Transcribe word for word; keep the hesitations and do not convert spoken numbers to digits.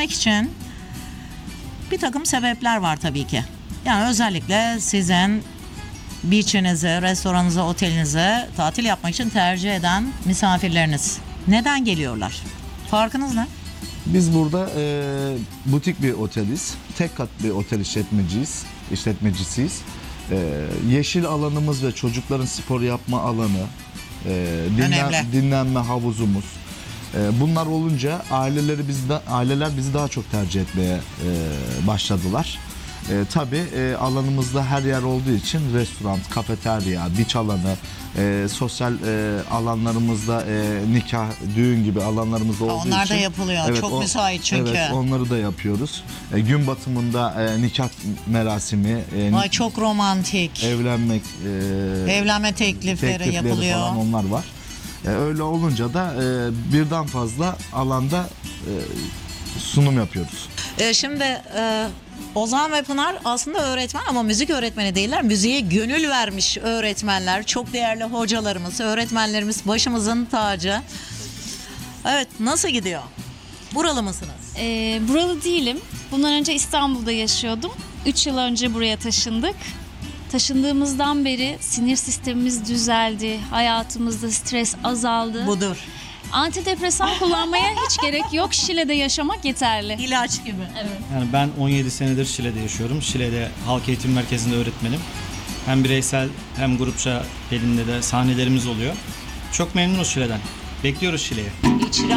gelmek için bir takım sebepler var tabii ki. Yani özellikle sizin beach'inize, restoranınıza, otelinize tatil yapmak için tercih eden misafirleriniz. Neden geliyorlar? Farkınız ne? Biz burada e, butik bir oteliz. Tek kat bir otel işletmeciyiz, işletmecisiyiz. E, yeşil alanımız ve çocukların spor yapma alanı, e, dinlen, dinlenme havuzumuz. E, bunlar olunca aileleri bizde, aileler bizi daha çok tercih etmeye e, başladılar. E, tabii e, alanımızda her yer olduğu için restoran, kafeterya, beach alanı, e, sosyal e, alanlarımızda e, nikah, düğün gibi alanlarımızda olduğu Onlar için. da yapılıyor. Evet, Çok o, müsait çünkü. Evet, onları da yapıyoruz. E, gün batımında e, nikah merasimi, e, Ay çok romantik. evlenmek, e, Evlenme teklifleri, teklifleri yapılıyor. falan onlar var. E, öyle olunca da e, birden fazla alanda e, sunum yapıyoruz. Ee, şimdi e, Ozan ve Pınar aslında öğretmen ama müzik öğretmeni değiller. Müziğe gönül vermiş öğretmenler. Çok değerli hocalarımız, öğretmenlerimiz başımızın tacı. Evet, nasıl gidiyor? Buralı mısınız? Ee, buralı değilim. Bundan önce İstanbul'da yaşıyordum. üç yıl önce buraya taşındık. Taşındığımızdan beri sinir sistemimiz düzeldi. Hayatımızda stres azaldı. Budur. Antidepresan kullanmaya hiç gerek yok. Şile'de yaşamak yeterli. İlaç gibi. Evet. Yani ben on yedi senedir Şile'de yaşıyorum. Şile'de halk eğitim merkezinde öğretmenim. Hem bireysel hem grupça belinde de sahnelerimiz oluyor. Çok memnunuz Şile'den. Bekliyoruz Şile'yi.